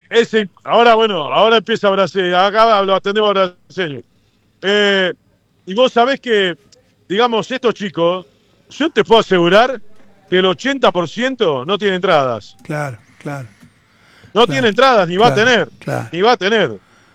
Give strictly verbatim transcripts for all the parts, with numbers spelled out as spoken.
ese, ahora, bueno, ahora empieza Brasil. Acá lo atendemos a Brasil. Eh, y vos sabés que, digamos, estos chicos, yo te puedo asegurar que el ochenta por ciento no tiene entradas. Claro, claro. No claro, tiene entradas, ni va claro, a tener. Claro. Ni va a tener.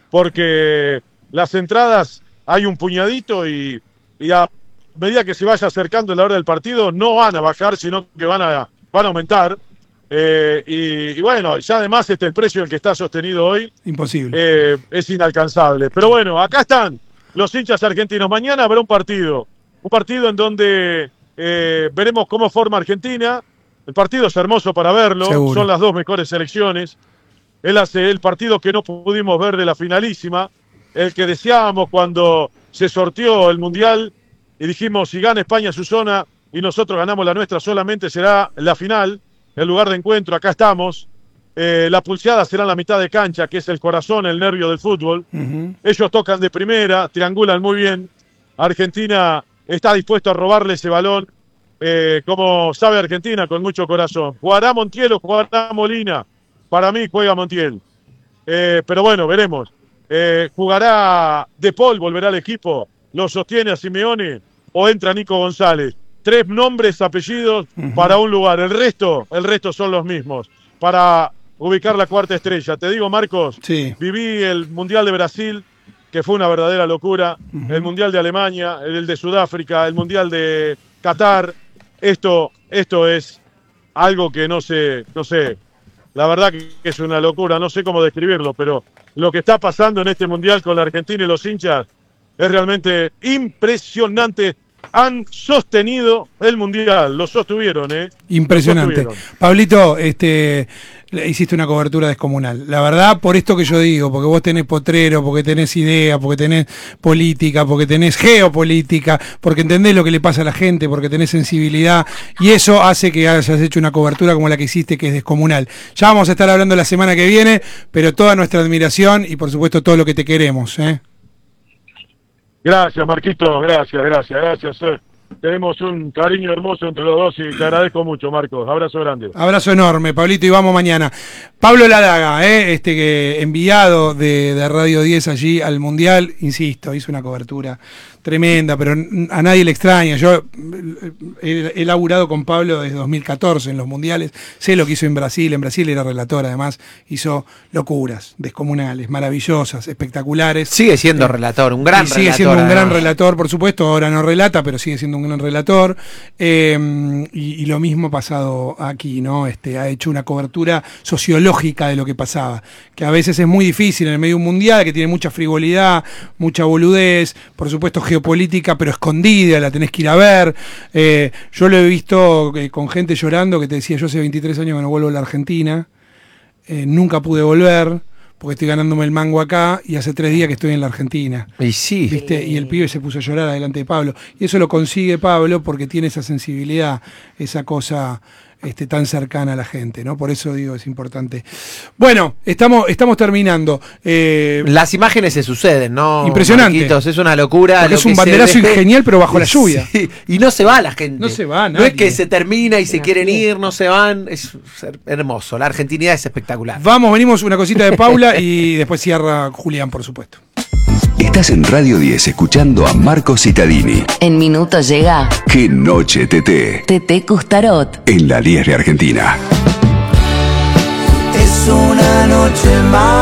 Porque las entradas hay un puñadito y, y a medida que se vaya acercando la hora del partido, no van a bajar, sino que van a, van a aumentar. Eh, y, y bueno, ya además este el precio del que está sostenido hoy. Imposible. Eh, es inalcanzable. Pero bueno, acá están los hinchas argentinos. Mañana habrá un partido. Un partido en donde eh, veremos cómo forma Argentina. El partido es hermoso para verlo. Seguro. Son las dos mejores selecciones. Él hace el partido que no pudimos ver de la finalísima. El que deseábamos cuando se sorteó el Mundial. Y dijimos, si gana España su zona y nosotros ganamos la nuestra, solamente será la final. El lugar de encuentro, acá estamos. Eh, la pulseada será en la mitad de cancha, que es el corazón, el nervio del fútbol. Uh-huh. Ellos tocan de primera, triangulan muy bien. Argentina está dispuesto a robarle ese balón, eh, como sabe Argentina, con mucho corazón. ¿Jugará Montiel o jugará Molina? Para mí juega Montiel. Eh, pero bueno, veremos. Eh, ¿Jugará De Paul, volverá al equipo? ¿Lo sostiene a Simeone o entra Nico González? Tres nombres, apellidos uh-huh. para un lugar. El resto, el resto son los mismos. Para ubicar la cuarta estrella. Te digo, Marcos, sí. viví el Mundial de Brasil, que fue una verdadera locura. Uh-huh. El Mundial de Alemania, el de Sudáfrica, el Mundial de Qatar. Esto, esto es algo que no sé, no sé. La verdad que es una locura. No sé cómo describirlo, pero lo que está pasando en este Mundial con la Argentina y los hinchas es realmente impresionante. Han sostenido el Mundial, lo sostuvieron, ¿eh? Impresionante. Sostuvieron. Pablito, este, hiciste una cobertura descomunal. La verdad, por esto que yo digo, porque vos tenés potrero, porque tenés idea, porque tenés política, porque tenés geopolítica, porque entendés lo que le pasa a la gente, porque tenés sensibilidad, y eso hace que hayas hecho una cobertura como la que hiciste, que es descomunal. Ya vamos a estar hablando la semana que viene, pero toda nuestra admiración y por supuesto todo lo que te queremos, ¿eh? Gracias, Marquito, gracias, gracias, gracias. Eh. Tenemos un cariño hermoso entre los dos y te agradezco mucho, Marcos. Abrazo grande. Abrazo enorme, Pablito, y vamos mañana. Pablo Ladaga, eh, este que enviado de, de Radio diez allí al Mundial, insisto, hizo una cobertura tremenda, pero a nadie le extraña. Yo he, he laburado con Pablo desde dos mil catorce en los mundiales, sé lo que hizo en Brasil, en Brasil era relator, además hizo locuras descomunales, maravillosas, espectaculares. Sigue siendo eh, relator, un gran sigue relator. Sigue siendo un además. gran relator, por supuesto, ahora no relata, pero sigue siendo un gran relator. Eh, y, y lo mismo ha pasado aquí, ¿no? Este, ha hecho una cobertura sociológica de lo que pasaba, que a veces es muy difícil en el medio de un mundial, que tiene mucha frivolidad, mucha boludez, por supuesto geopolítica, pero escondida, la tenés que ir a ver. Eh, yo lo he visto eh, con gente llorando que te decía, yo hace veintitrés años que no vuelvo a la Argentina, eh, nunca pude volver, porque estoy ganándome el mango acá, y hace tres días que estoy en la Argentina. Y sí. ¿Viste? Y el pibe se puso a llorar adelante de Pablo. Y eso lo consigue Pablo porque tiene esa sensibilidad, esa cosa este, tan cercana a la gente, ¿no? Por eso digo, es importante. Bueno, estamos, estamos terminando. Eh, Las imágenes se suceden, ¿no? Impresionante. Marquitos, es una locura. Porque es un banderazo ve... genial, pero bajo la lluvia. Sí, y no se va la gente. No se va, nadie. No es que se termina y se quieren ir, no se van. Es hermoso. La argentinidad es espectacular. Vamos, venimos una cosita de Paula y después cierra Julián, por supuesto. Estás en Radio diez escuchando a Marco Cittadini. En minutos llega ¡Qué noche, Tete! Tete Custarot. En la diez de Argentina. Es una noche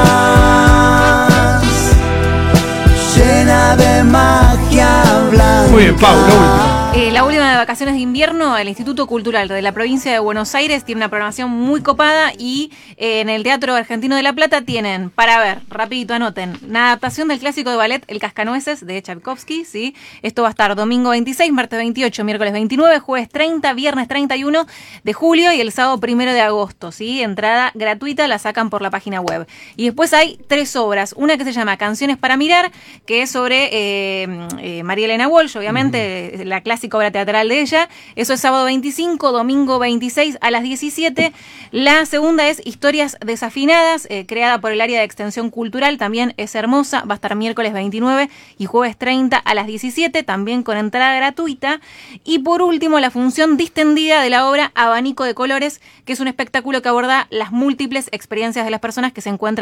más llena de magia blanca. Muy bien, Pau, lo último. Eh, la última de vacaciones de invierno, el Instituto Cultural de la provincia de Buenos Aires tiene una programación muy copada y eh, en el Teatro Argentino de La Plata tienen, para ver, rapidito anoten, una adaptación del clásico de ballet El Cascanueces de Tchaikovsky, ¿sí? Esto va a estar domingo veintiséis, martes veintiocho, miércoles veintinueve, jueves treinta, viernes treinta y uno de julio y el sábado primero de agosto, ¿sí? Entrada gratuita, la sacan por la página web. Y después hay tres obras, una que se llama Canciones para mirar, que es sobre eh, eh, María Elena Walsh, obviamente, uh-huh. la clásica obra teatral de ella. Eso es sábado veinticinco, domingo veintiséis a las diecisiete. La segunda es Historias Desafinadas, eh, creada por el área de extensión cultural, también es hermosa, va a estar miércoles veintinueve y jueves treinta a las diecisiete, también con entrada gratuita. Y por último, la función distendida de la obra Abanico de Colores, que es un espectáculo que aborda las múltiples experiencias de las personas que se encuentran